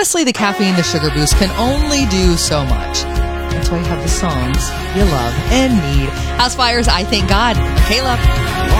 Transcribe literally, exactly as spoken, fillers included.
honestly, the caffeine, the sugar boost can only do so much. That's why you have the songs you love and need. House Fires, I Thank God. Kayla.